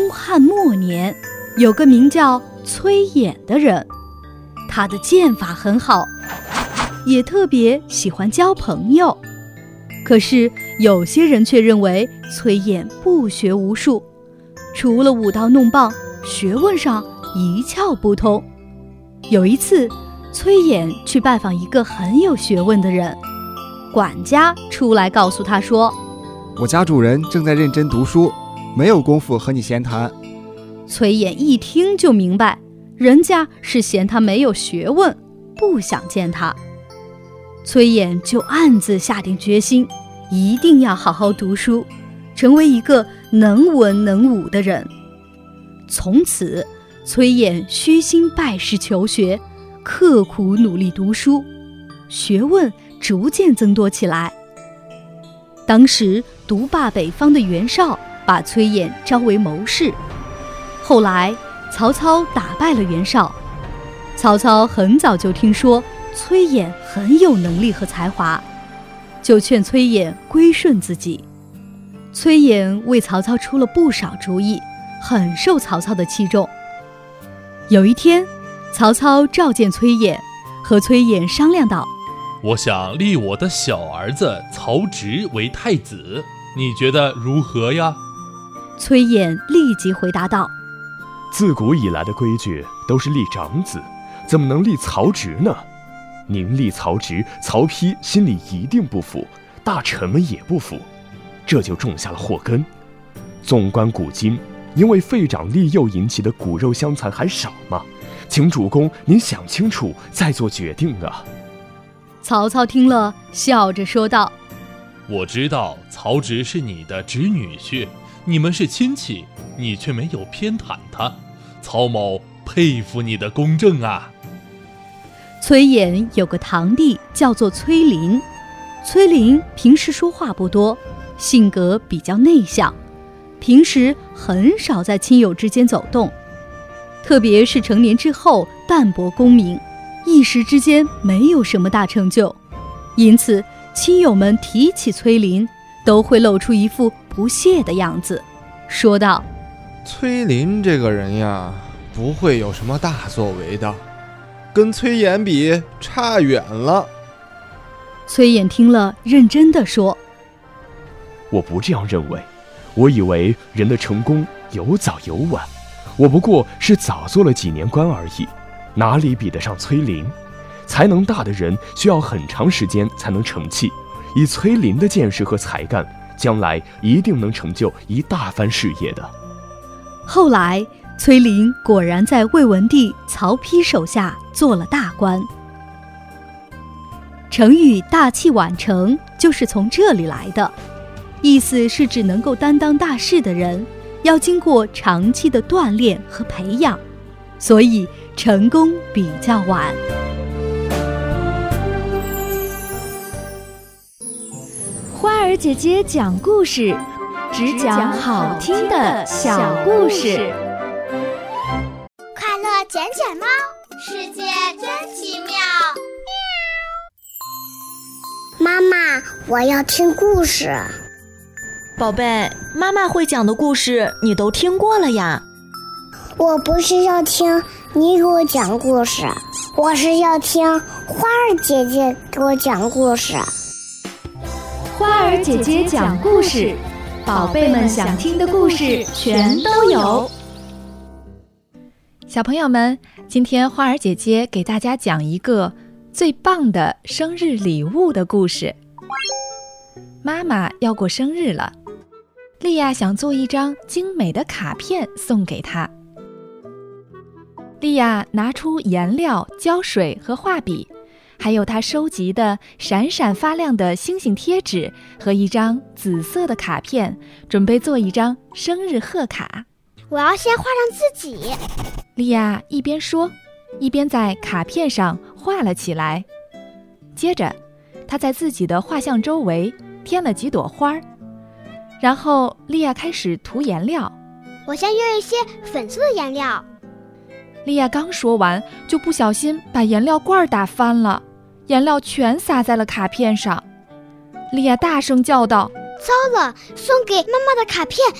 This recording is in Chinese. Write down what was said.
东汉末年，有个名叫崔琰的人，他的剑法很好，也特别喜欢交朋友。可是有些人却认为崔琰不学无术，除了舞刀弄棒，学问上一窍不通。有一次，崔琰去拜访一个很有学问的人，管家出来告诉他说， 我家主人正在认真读书，没有功夫和你闲谈。 崔琰一听就明白，人家是嫌他没有学问，不想见他。崔琰就暗自下定决心，一定要好好读书，成为一个能文能武的人。从此，崔琰虚心拜师求学，刻苦努力读书，学问逐渐增多起来。当时独霸北方的袁绍把崔琰招为谋士，后来曹操打败了袁绍，曹操很早就听说崔琰很有能力和才华，就劝崔琰归顺自己。崔琰为曹操出了不少主意，很受曹操的器重。有一天，曹操召见崔琰，和崔琰商量道， 我想立我的小儿子曹植为太子，你觉得如何呀？ 崔琰立即回答道， 自古以来的规矩都是立长子，怎么能立曹植呢？您立曹植，曹丕心里一定不服，大臣们也不服，这就种下了祸根。纵观古今，因为废长立幼引起的骨肉相残还少吗？请主公您想清楚再做决定啊。 曹操听了，笑着说道， 我知道曹植是你的侄女婿，你们是亲戚，你却没有偏袒他，曹某佩服你的公正啊。 崔琰有个堂弟叫做崔林，崔林平时说话不多，性格比较内向，平时很少在亲友之间走动，特别是成年之后淡泊功名，一时之间没有什么大成就，因此亲友们提起崔林，都会露出一副不屑的样子，说道， 崔林这个人呀，不会有什么大作为的，跟崔琰比差远了。 崔琰听了，认真地说， 我不这样认为，我以为人的成功有早有晚，我不过是早做了几年官而已，哪里比得上崔林？才能大的人需要很长时间才能成器，以崔林的见识和才干，将来一定能成就一大番事业的。 后来崔林果然在魏文帝曹丕手下做了大官。成语大器晚成就是从这里来的，意思是指能够担当大事的人要经过长期的锻炼和培养，所以成功比较晚。 花儿姐姐讲故事，只讲好听的小故事。 快乐捡捡猫，世界真奇妙。妈妈，我要听故事。 宝贝，妈妈会讲的故事你都听过了呀。 我不是要听你给我讲故事，我是要听花儿姐姐给我讲故事。 花儿姐姐讲故事，宝贝们想听的故事全都有。 小朋友们，今天花儿姐姐给大家讲一个最棒的生日礼物的故事。妈妈要过生日了，莉亚想做一张精美的卡片送给她。莉亚拿出颜料、胶水和画笔，还有她收集的闪闪发亮的星星贴纸和一张紫色的卡片，准备做一张生日贺卡。 我要先画上自己。 莉亚一边说，一边在卡片上画了起来。接着，她在自己的画像周围添了几朵花儿，然后莉亚开始涂颜料。 我先用一些粉色的颜料。 莉亚刚说完，就不小心把颜料罐打翻了，颜料全洒在了卡片上。莉亚大声叫道： 糟了，送给妈妈的卡片